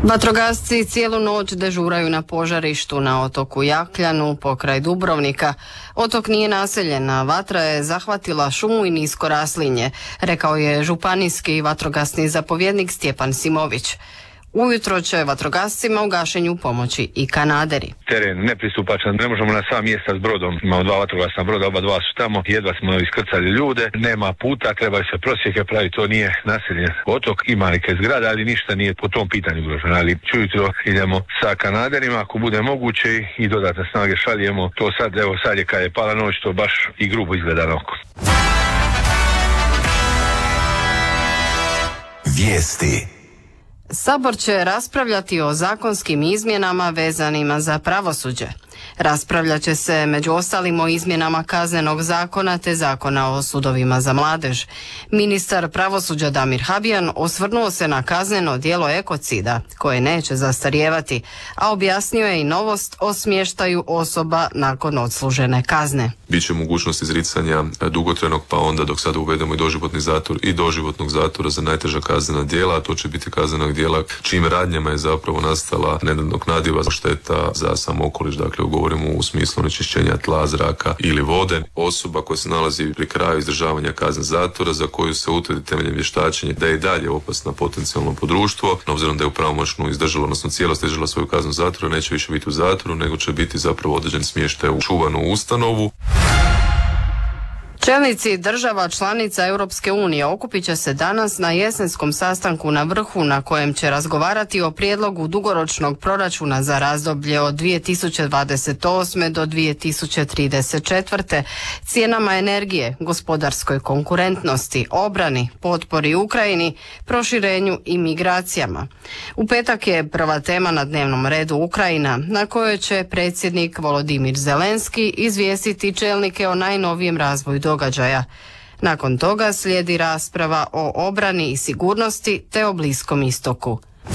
Vatrogasci cijelu noć dežuraju na požarištu na otoku Jakljanu pokraj Dubrovnika. Otok nije naseljen, a vatra je zahvatila šumu i nisko raslinje, rekao je županijski vatrogasni zapovjednik Stjepan Simović. Ujutro će vatrogascima u gašenju pomoći i kanaderi. Teren nepristupačan, ne možemo na sva mjesta s brodom. Imamo 2 vatrogasna broda, oba dva su tamo, jedva smo iskrcali ljude, nema puta, trebaju se prosjeke praviti, to nije naseljen otok, ima neke zgrade, ali ništa nije po tom pitanju ugroženo. Ali ujutro idemo sa kanaderima, ako bude moguće, i dodatne snage šaljemo. To sad je kad je pala noć, to baš i grubo izgleda na oko. Vijesti. Sabor će raspravljati o zakonskim izmjenama vezanima za pravosuđe. Raspravljat će se među ostalim o izmjenama Kaznenog zakona te Zakona o sudovima za mladež. Ministar pravosuđa Damir Habijan osvrnuo se na kazneno djelo ekocida, koje neće zastarijevati, a objasnio je i novost o smještaju osoba nakon odslužene kazne. Biće mogućnost izricanja dugotrajnog, pa onda dok sada uvedemo i doživotni zatvor i doživotnog zatvora za najteža kaznena djela, a to će biti kaznenog djela čijim radnjama je zapravo nastala nenadoknadiva šteta za sam okoliš, dakle govorimo u smislu onečišćenja tla, zraka ili vode. Osoba koja se nalazi pri kraju izdržavanja kazne zatvora za koju se utvrdi temeljem vještačenja da je i dalje opasna potencijalno po društvo, obzirom da je pravomoćno izdržala, odnosno cijelost izdržala svoju kaznu zatvora, neće više biti u zatvoru, nego će biti zapravo određen smještaj u čuvanu ustanovu. Čelnici država članica Europske unije okupit će se danas na jesenskom sastanku na vrhu na kojem će razgovarati o prijedlogu dugoročnog proračuna za razdoblje od 2028. do 2034. cijenama energije, gospodarskoj konkurentnosti, obrani, potpori Ukrajini, proširenju i migracijama. U petak je prva tema na dnevnom redu Ukrajina, na kojoj će predsjednik Volodimir Zelenski izvijestiti čelnike o najnovijem razvoju događaja. Nakon toga slijedi rasprava o obrani i sigurnosti te o Bliskom istoku.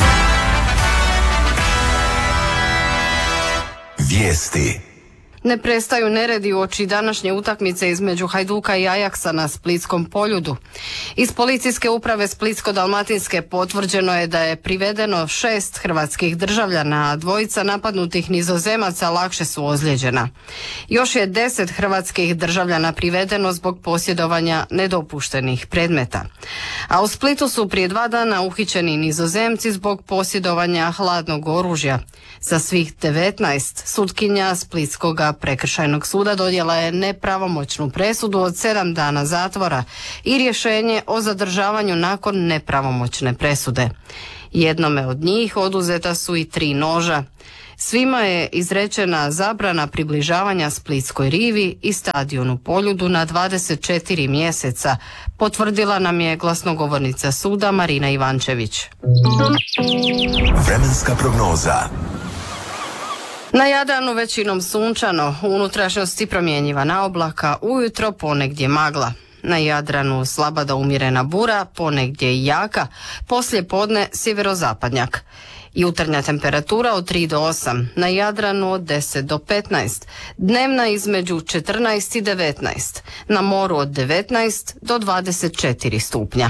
Vijesti. Ne prestaju neredi uoči današnje utakmice između Hajduka i Ajaksa na Splitskom Poljudu. Iz policijske uprave Splitsko-dalmatinske potvrđeno je da je privedeno 6 hrvatskih državljana, a 2 napadnutih Nizozemaca lakše su ozlijeđena. Još je 10 hrvatskih državljana privedeno zbog posjedovanja nedopuštenih predmeta. A u Splitu su prije 2 dana uhićeni Nizozemci zbog posjedovanja hladnog oružja. Za svih 19 sutkinja Splitskog prekršajnog suda dodjela je nepravomoćnu presudu od 7 dana zatvora i rješenje o zadržavanju nakon nepravomoćne presude. Jednome od njih oduzeta su i 3 noža. Svima je izrečena zabrana približavanja Splitskoj rivi i stadionu Poljudu na 24 mjeseca, potvrdila nam je glasnogovornica suda Marina Ivančević. Vremenska prognoza. Na Jadranu većinom sunčano, u unutrašnjosti promjenjivana oblaka, ujutro ponegdje magla. Na Jadranu slaba do umjerena bura, ponegdje i jaka, poslije podne sjeverozapadnjak. Jutarnja temperatura od 3 do 8, na Jadranu od 10 do 15, dnevna između 14 i 19, na moru od 19 do 24 stupnja.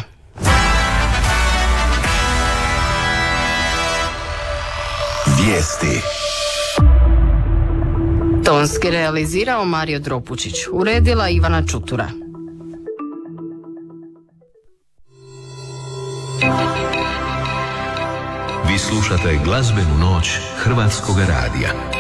Vijesti. Tonski realizirao Mario Dropučić, uredila Ivana Čutura. Vi slušate glazbenu noć Hrvatskog radija.